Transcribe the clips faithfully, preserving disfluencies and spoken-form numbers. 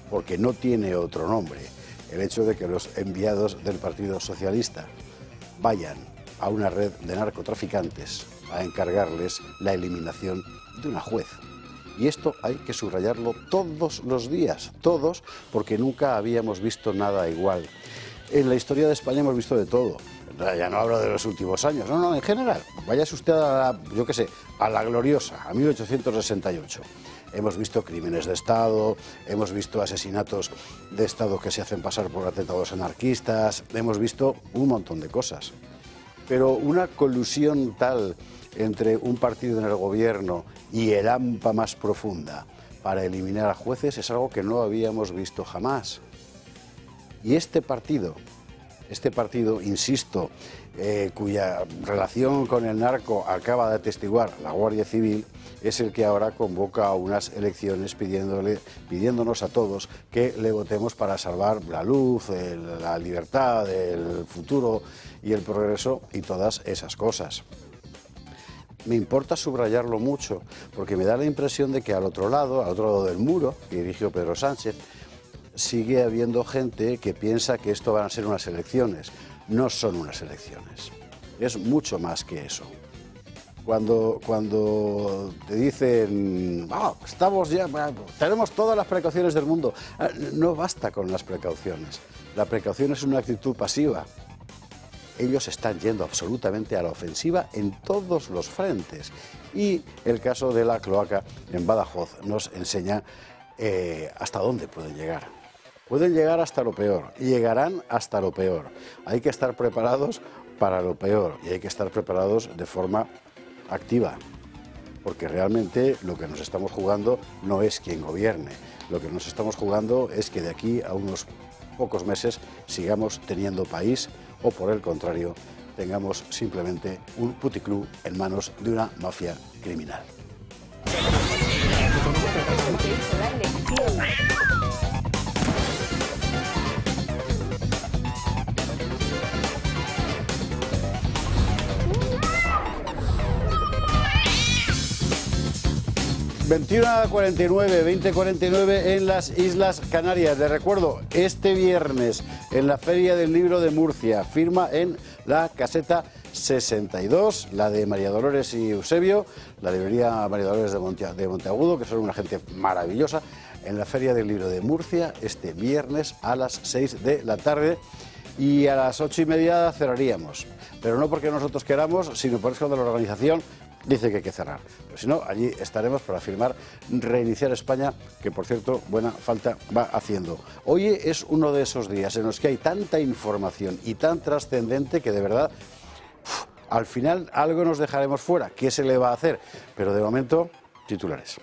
porque no tiene otro nombre, el hecho de que los enviados del Partido Socialista vayan a una red de narcotraficantes a encargarles la eliminación de una juez. Y esto hay que subrayarlo todos los días, todos, porque nunca habíamos visto nada igual. En la historia de España hemos visto de todo. Ya no hablo de los últimos años, no, no, en general. Váyase usted a la, yo qué sé, a la gloriosa, a mil ochocientos sesenta y ocho. Hemos visto crímenes de Estado, hemos visto asesinatos de Estado que se hacen pasar por atentados anarquistas, hemos visto un montón de cosas. Pero una colusión tal entre un partido en el gobierno y el AMPA más profunda para eliminar a jueces es algo que no habíamos visto jamás. Y este partido, este partido, insisto, eh, cuya relación con el narco acaba de atestiguar la Guardia Civil, es el que ahora convoca a unas elecciones pidiéndole, pidiéndonos a todos que le votemos para salvar la luz, el, la libertad, el futuro y el progreso y todas esas cosas. Me importa subrayarlo mucho porque me da la impresión de que al otro lado, al otro lado del muro que dirigió Pedro Sánchez, sigue habiendo gente que piensa que esto van a ser unas elecciones. No son unas elecciones, es mucho más que eso. Cuando, cuando te dicen, oh, estamos ya, tenemos todas las precauciones del mundo, no basta con las precauciones. La precaución es una actitud pasiva. Ellos están yendo absolutamente a la ofensiva en todos los frentes. Y el caso de la cloaca en Badajoz nos enseña eh, hasta dónde pueden llegar. Pueden llegar hasta lo peor y llegarán hasta lo peor. Hay que estar preparados para lo peor y hay que estar preparados de forma activa, porque realmente lo que nos estamos jugando no es quien gobierne. Lo que nos estamos jugando es que de aquí a unos pocos meses sigamos teniendo país o, por el contrario, tengamos simplemente un puticlub en manos de una mafia criminal. veintiuno cuarenta y nueve, veinte cuarenta y nueve en las Islas Canarias. Les recuerdo, este viernes en la Feria del Libro de Murcia, firma en la Caseta sesenta y dos, la de María Dolores y Eusebio, la librería María Dolores de, Monte, de Monteagudo, que son una gente maravillosa, en la Feria del Libro de Murcia, este viernes a las seis de la tarde. Y a las ocho y media cerraríamos, pero no porque nosotros queramos, sino por eso de la organización dice que hay que cerrar. Pero si no, allí estaremos para firmar Reiniciar España, que por cierto, buena falta va haciendo. Hoy es uno de esos días en los que hay tanta información y tan trascendente que de verdad, uf, al final algo nos dejaremos fuera. ¿Qué se le va a hacer? Pero de momento, titulares.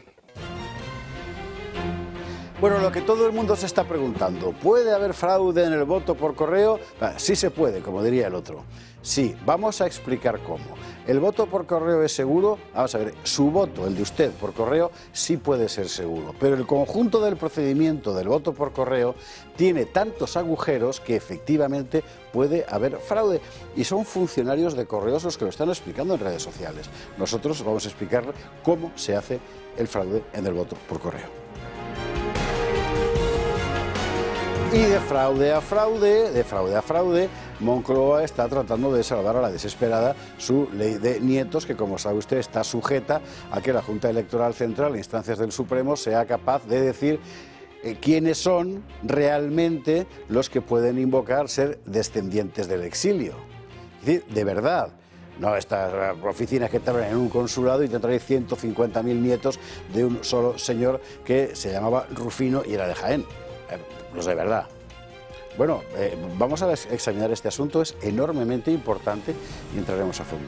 Bueno, lo que todo el mundo se está preguntando, ¿puede haber fraude en el voto por correo? Sí se puede, como diría el otro. Sí, vamos a explicar cómo. ¿El voto por correo es seguro? Vamos a ver, su voto, el de usted, por correo, sí puede ser seguro. Pero el conjunto del procedimiento del voto por correo tiene tantos agujeros que efectivamente puede haber fraude. Y son funcionarios de correos los que lo están explicando en redes sociales. Nosotros vamos a explicar cómo se hace el fraude en el voto por correo. Y de fraude a fraude, de fraude a fraude, Moncloa está tratando de salvar a la desesperada su ley de nietos, que como sabe usted está sujeta a que la Junta Electoral Central e instancias del Supremo sea capaz de decir eh, quiénes son realmente los que pueden invocar ser descendientes del exilio. Es decir, de verdad. No estas oficinas que te abren en un consulado y te traen ciento cincuenta mil nietos de un solo señor que se llamaba Rufino y era de Jaén. Eh, los de verdad. Bueno, eh, vamos a examinar este asunto, es enormemente importante y entraremos a fondo.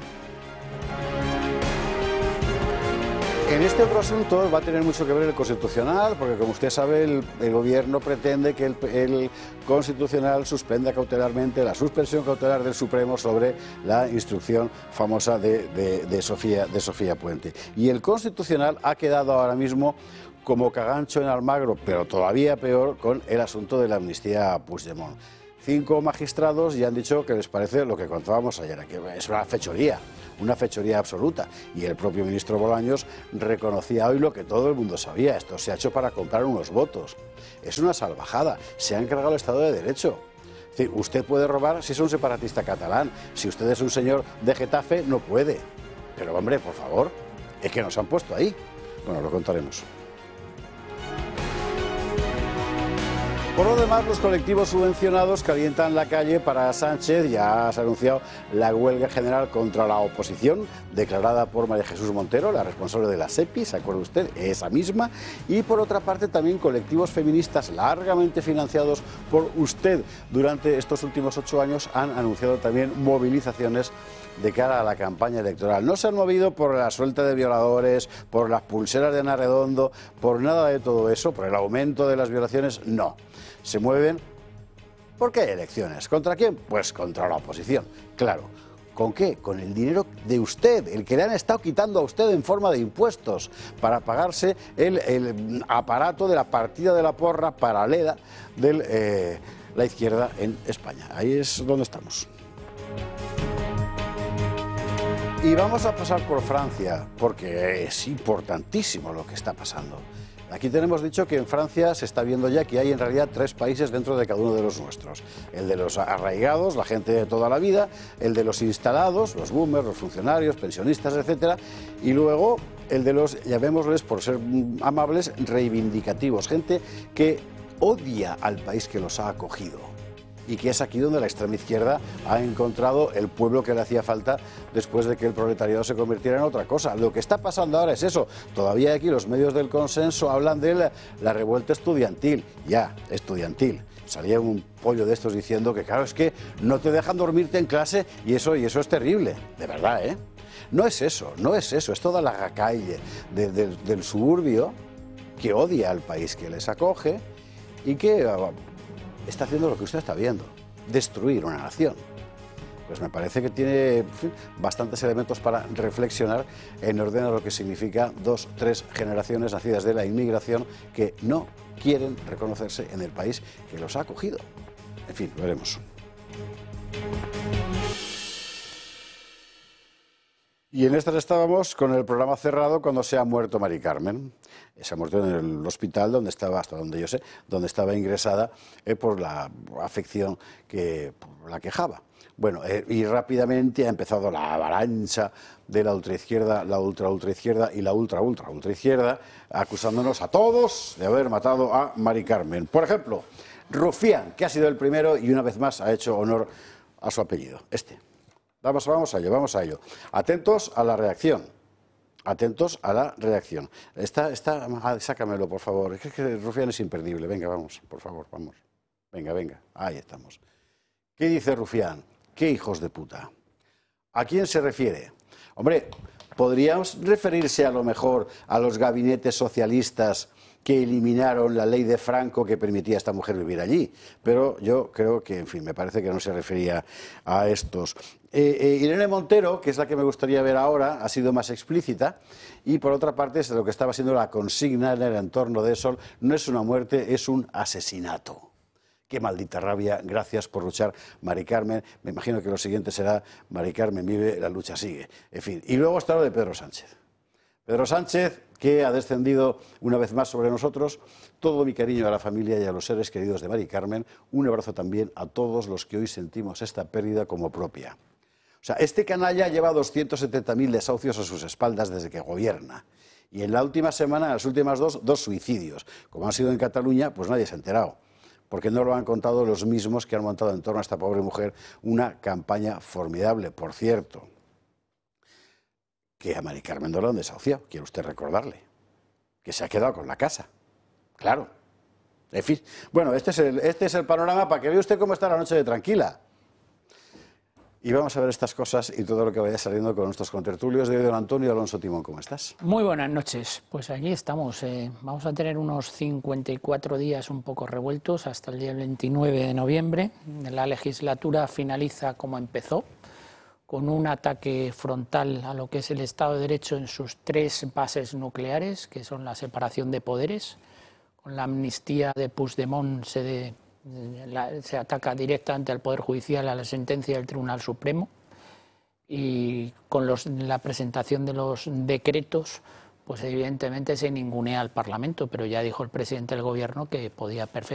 En este otro asunto va a tener mucho que ver el Constitucional, porque como usted sabe, el, el Gobierno pretende que el, el Constitucional suspenda cautelarmente la suspensión cautelar del Supremo sobre la instrucción famosa de, de, de, Sofía, de Sofía Puente. Y el Constitucional ha quedado ahora mismo como cagancho en Almagro, pero todavía peor con el asunto de la amnistía a Puigdemont. cinco magistrados ya han dicho que les parece lo que contábamos ayer, que es una fechoría, una fechoría absoluta. Y el propio ministro Bolaños reconocía hoy lo que todo el mundo sabía: esto se ha hecho para comprar unos votos. Es una salvajada, se ha encargado el Estado de Derecho. Es decir, usted puede robar si es un separatista catalán, si usted es un señor de Getafe no puede. Pero hombre, por favor, es que nos han puesto ahí. Bueno, lo contaremos. Por lo demás, los colectivos subvencionados calientan la calle para Sánchez. Ya se ha anunciado la huelga general contra la oposición, declarada por María Jesús Montero, la responsable de la SEPI, ¿se acuerda usted? Esa misma. Y por otra parte, también colectivos feministas largamente financiados por usted durante estos últimos ocho años han anunciado también movilizaciones de cara a la campaña electoral. No se han movido por la suelta de violadores, por las pulseras de Ana Redondo, por nada de todo eso, por el aumento de las violaciones, no. Se mueven porque hay elecciones. ¿Contra quién? Pues contra la oposición, claro. ¿Con qué? Con el dinero de usted, el que le han estado quitando a usted en forma de impuestos para pagarse el, el aparato de la partida de la porra paralela de eh, la izquierda en España. Ahí es donde estamos. Y vamos a pasar por Francia, porque es importantísimo lo que está pasando. Aquí tenemos dicho que en Francia se está viendo ya que hay en realidad tres países dentro de cada uno de los nuestros. El de los arraigados, la gente de toda la vida, el de los instalados, los boomers, los funcionarios, pensionistas, etcétera, y luego el de los, llamémosles por ser amables, reivindicativos, gente que odia al país que los ha acogido. Y que es aquí donde la extrema izquierda ha encontrado el pueblo que le hacía falta después de que el proletariado se convirtiera en otra cosa. Lo que está pasando ahora es eso. Todavía aquí los medios del consenso hablan de la, la revuelta estudiantil. Ya, estudiantil. Salía un pollo de estos diciendo que claro, es que no te dejan dormirte en clase y eso, y eso es terrible. De verdad, ¿eh? No es eso, no es eso. Es toda la calle de, de, del suburbio que odia al país que les acoge y que está haciendo lo que usted está viendo, destruir una nación. Pues me parece que tiene, en fin, bastantes elementos para reflexionar en orden a lo que significa dos, tres generaciones nacidas de la inmigración que no quieren reconocerse en el país que los ha acogido. En fin, lo veremos. Y en estas estábamos con el programa cerrado cuando se ha muerto Mari Carmen. Se ha muerto en el hospital donde estaba, hasta donde yo sé, donde estaba ingresada eh, por la afección que la quejaba. Bueno, eh, y rápidamente ha empezado la avalancha de la ultraizquierda, la ultra ultraizquierda y la ultra ultra ultraizquierda, acusándonos a todos de haber matado a Mari Carmen. Por ejemplo, Rufián, que ha sido el primero y una vez más ha hecho honor a su apellido, este. Vamos, vamos a ello, vamos a ello. Atentos a la reacción. Atentos a la reacción. Está, está, ah, sácamelo, por favor. Es que Rufián es imperdible. Venga, vamos, por favor, vamos. Venga, venga, ahí estamos. ¿Qué dice Rufián? ¿Qué hijos de puta? ¿A quién se refiere? Hombre, podríamos referirse a lo mejor a los gabinetes socialistas que eliminaron la ley de Franco que permitía a esta mujer vivir allí. Pero yo creo que, en fin, me parece que no se refería a estos. Eh, eh, Irene Montero, que es la que me gustaría ver ahora, ha sido más explícita y, por otra parte, es lo que estaba siendo la consigna en el entorno de Sol. No es una muerte, es un asesinato. Qué maldita rabia, gracias por luchar, Mari Carmen. Me imagino que lo siguiente será Mari Carmen vive, la lucha sigue. En fin, y luego está lo de Pedro Sánchez. Pedro Sánchez, que ha descendido una vez más sobre nosotros. Todo mi cariño a la familia y a los seres queridos de Mari Carmen. Un abrazo también a todos los que hoy sentimos esta pérdida como propia. O sea, este canalla lleva doscientos setenta mil desahucios a sus espaldas desde que gobierna. Y en la última semana, en las últimas dos, dos suicidios. Como han sido en Cataluña, pues nadie se ha enterado. Porque no lo han contado los mismos que han montado en torno a esta pobre mujer una campaña formidable, por cierto. Que a Mari Carmen no la han desahuciado, quiere usted recordarle, que se ha quedado con la casa, claro. En fin, bueno, este es el, este es el panorama para que vea usted cómo está la noche de tranquila. Y vamos a ver estas cosas y todo lo que vaya saliendo con nuestros contertulios de hoy. Don Antonio Alonso Timón, ¿cómo estás? Muy buenas noches, pues aquí estamos. Eh, vamos a tener unos cincuenta y cuatro días un poco revueltos hasta el día veintinueve de noviembre. La legislatura finaliza como empezó, con un ataque frontal a lo que es el Estado de Derecho en sus tres bases nucleares, que son la separación de poderes. Con la amnistía de Puigdemont se de, La, se ataca directamente al Poder Judicial, a la sentencia del Tribunal Supremo, y con los, la presentación de los decretos, pues evidentemente se ningunea al Parlamento, pero ya dijo el presidente del Gobierno que podía perfectamente